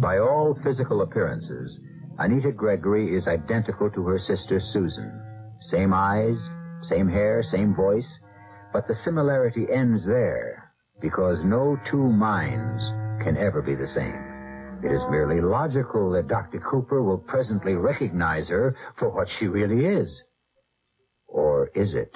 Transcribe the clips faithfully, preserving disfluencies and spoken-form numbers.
By all physical appearances, Anita Gregory is identical to her sister Susan. Same eyes, same hair, same voice, but the similarity ends there because no two minds can ever be the same. It is merely logical that Doctor Cooper will presently recognize her for what she really is. Or is it?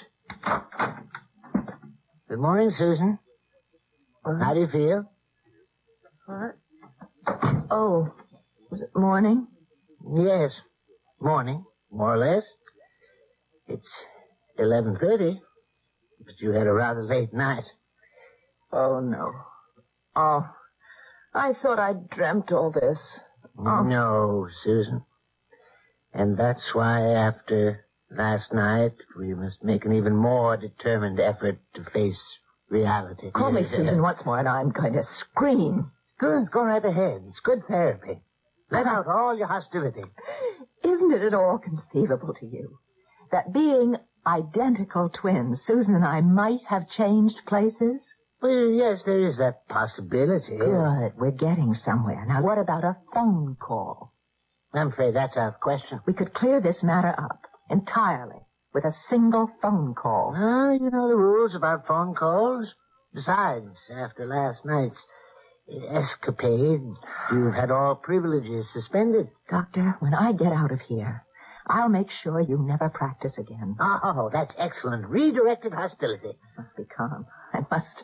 Good morning, Susan. What? How do you feel? What? Oh, was it morning? Yes, morning, more or less. It's eleven thirty, but you had a rather late night. Oh, no. Oh, I thought I'd dreamt all this. Oh. No, Susan. And that's why after last night, we must make an even more determined effort to face reality. Call me Susan once more and I'm going to scream. Good, go right ahead. It's good therapy. Let out all your hostility. Isn't it at all conceivable to you that being identical twins, Susan and I might have changed places? Well, yes, there is that possibility. Good, we're getting somewhere. Now, what about a phone call? I'm afraid that's out of question. We could clear this matter up entirely with a single phone call. Well, you know the rules about phone calls. Besides, after last night's escapade, you've had all privileges suspended. Doctor, when I get out of here, I'll make sure you never practice again. Oh, that's excellent. Redirected hostility. I must be calm. I must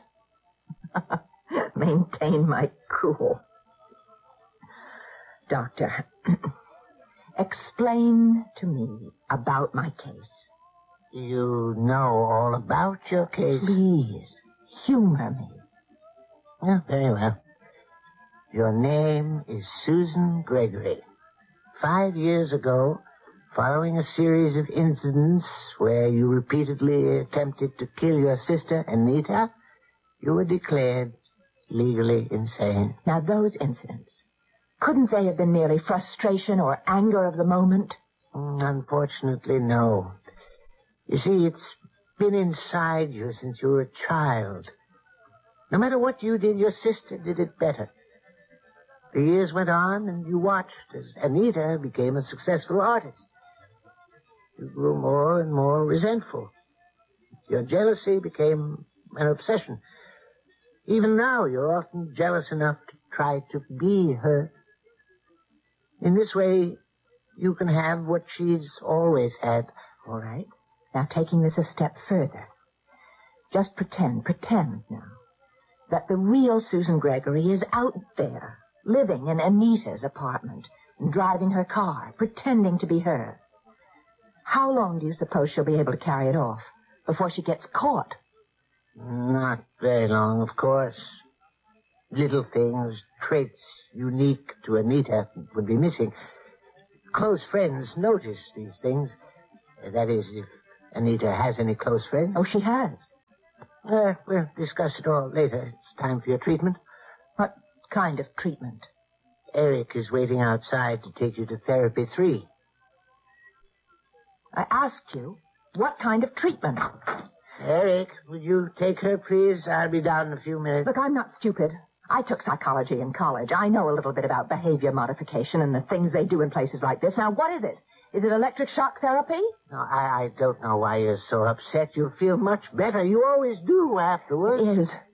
maintain my cool. Doctor, explain to me about my case. You know all about your case. Please, humor me. Oh, very well. Your name is Susan Gregory. Five years ago, following a series of incidents where you repeatedly attempted to kill your sister, Anita, you were declared legally insane. Now, those incidents, couldn't they have been merely frustration or anger of the moment? Unfortunately, no. You see, it's been inside you since you were a child. No matter what you did, your sister did it better. The years went on, and you watched as Anita became a successful artist. You grew more and more resentful. Your jealousy became an obsession. Even now, you're often jealous enough to try to be her. In this way, you can have what she's always had. All right. Now, taking this a step further. Just pretend, pretend now, that the real Susan Gregory is out there, living in Anita's apartment, and driving her car, pretending to be her. How long do you suppose she'll be able to carry it off before she gets caught? Not very long, of course. Little things, traits unique to Anita would be missing. Close friends notice these things. That is, if Anita has any close friends. Oh, she has. Uh, we'll discuss it all later. It's time for your treatment. What kind of treatment? Eric is waiting outside to take you to therapy three. I asked you, what kind of treatment? Eric, would you take her, please? I'll be down in a few minutes. Look, I'm not stupid. I took psychology in college. I know a little bit about behavior modification and the things they do in places like this. Now, what is it? Is it electric shock therapy? No, I, I don't know why you're so upset. You'll feel much better. You always do afterwards. It is.